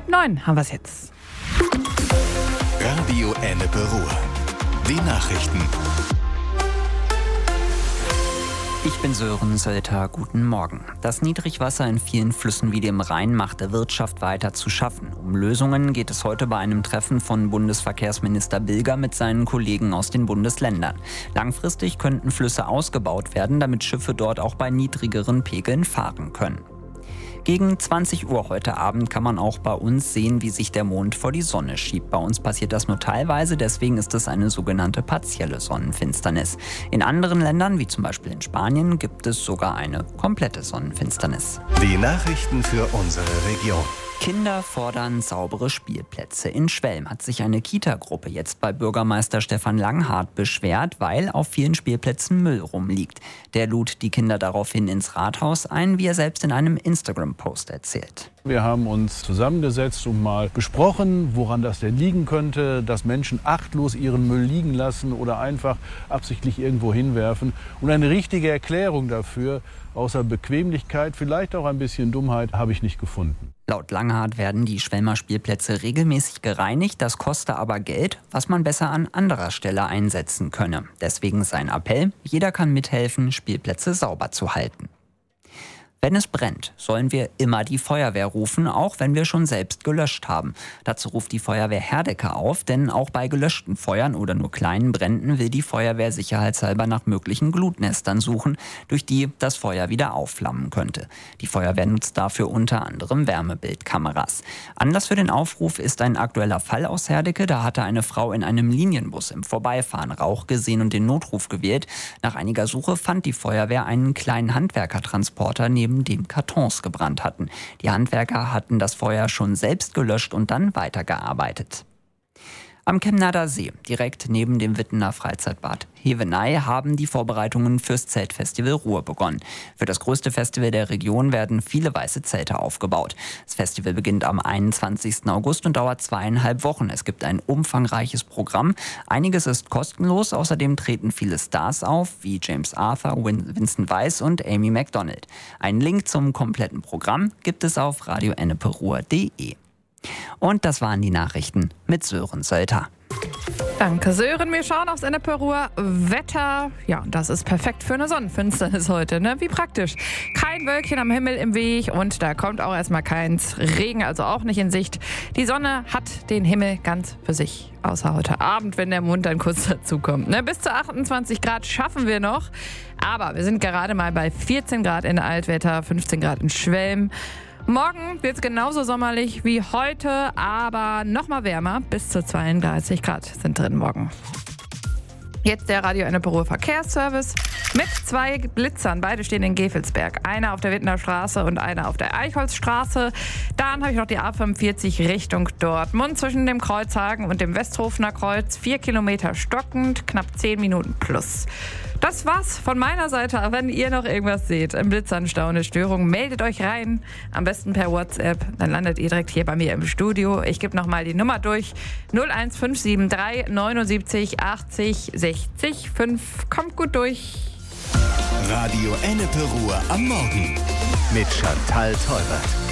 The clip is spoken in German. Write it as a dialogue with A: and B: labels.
A: 8:30 haben wir es jetzt.
B: Radio Ennepe Ruhr. Die Nachrichten.
C: Ich bin Sören Sölter, guten Morgen. Das Niedrigwasser in vielen Flüssen wie dem Rhein macht der Wirtschaft weiter zu schaffen. Um Lösungen geht es heute bei einem Treffen von Bundesverkehrsminister Bilger mit seinen Kollegen aus den Bundesländern. Langfristig könnten Flüsse ausgebaut werden, damit Schiffe dort auch bei niedrigeren Pegeln fahren können. Gegen 20 Uhr heute Abend kann man auch bei uns sehen, wie sich der Mond vor die Sonne schiebt. Bei uns passiert das nur teilweise, deswegen ist es eine sogenannte partielle Sonnenfinsternis. In anderen Ländern, wie zum Beispiel in Spanien, gibt es sogar eine komplette Sonnenfinsternis.
B: Die Nachrichten für unsere Region.
C: Kinder fordern saubere Spielplätze. In Schwelm hat sich eine Kita-Gruppe jetzt bei Bürgermeister Stefan Langhardt beschwert, weil auf vielen Spielplätzen Müll rumliegt. Der lud die Kinder daraufhin ins Rathaus ein, wie er selbst in einem Instagram-Post erzählt.
D: Wir haben uns zusammengesetzt und mal besprochen, woran das denn liegen könnte, dass Menschen achtlos ihren Müll liegen lassen oder einfach absichtlich irgendwo hinwerfen. Und eine richtige Erklärung dafür, außer Bequemlichkeit, vielleicht auch ein bisschen Dummheit, habe ich nicht gefunden.
C: Laut Langhardt werden die Schwelmer Spielplätze regelmäßig gereinigt, das koste aber Geld, was man besser an anderer Stelle einsetzen könne. Deswegen sein Appell, jeder kann mithelfen, Spielplätze sauber zu halten. Wenn es brennt, sollen wir immer die Feuerwehr rufen, auch wenn wir schon selbst gelöscht haben. Dazu ruft die Feuerwehr Herdecke auf, denn auch bei gelöschten Feuern oder nur kleinen Bränden will die Feuerwehr sicherheitshalber nach möglichen Glutnestern suchen, durch die das Feuer wieder aufflammen könnte. Die Feuerwehr nutzt dafür unter anderem Wärmebildkameras. Anlass für den Aufruf ist ein aktueller Fall aus Herdecke. Da hatte eine Frau in einem Linienbus im Vorbeifahren Rauch gesehen und den Notruf gewählt. Nach einiger Suche fand die Feuerwehr einen kleinen Handwerkertransporter neben den Kartons gebrannt hatten. Die Handwerker hatten das Feuer schon selbst gelöscht und dann weitergearbeitet. Am Chemnader See, direkt neben dem Wittener Freizeitbad Heveney, haben die Vorbereitungen fürs Zeltfestival Ruhr begonnen. Für das größte Festival der Region werden viele weiße Zelte aufgebaut. Das Festival beginnt am 21. August und dauert 2,5 Wochen. Es gibt ein umfangreiches Programm. Einiges ist kostenlos. Außerdem treten viele Stars auf, wie James Arthur, Vincent Weiss und Amy Macdonald. Einen Link zum kompletten Programm gibt es auf radioenneperuhr.de. Und das waren die Nachrichten mit Sören Sölter.
A: Danke, Sören. Wir schauen aufs Ennepe Ruhr Wetter. Ja, das ist perfekt für eine Sonnenfinsternis heute, ne? Wie praktisch. Kein Wölkchen am Himmel im Weg und da kommt auch erstmal keins. Regen also auch nicht in Sicht. Die Sonne hat den Himmel ganz für sich. Außer heute Abend, wenn der Mond dann kurz dazu kommt. Ne? Bis zu 28 Grad schaffen wir noch. Aber wir sind gerade mal bei 14 Grad in Altwetter, 15 Grad in Schwelm. Morgen wird es genauso sommerlich wie heute, aber noch mal wärmer. Bis zu 32 Grad sind drin morgen. Jetzt der Radio Ennepe Ruhr Verkehrsservice mit 2 Blitzern. Beide stehen in Gevelsberg. Einer auf der Wittener Straße und einer auf der Eichholzstraße. Dann habe ich noch die A45 Richtung Dortmund zwischen dem Kreuzhagen und dem Westhofener Kreuz. 4 Kilometer stockend, knapp 10 Minuten plus. Das war's von meiner Seite. Wenn ihr noch irgendwas seht, im Blitzanstau, eine Störung, meldet euch rein. Am besten per WhatsApp. Dann landet ihr direkt hier bei mir im Studio. Ich gebe nochmal die Nummer durch. 01573 79 80 60 5. Kommt gut durch.
B: Radio Ennepe Ruhr am Morgen mit Chantal Teubert.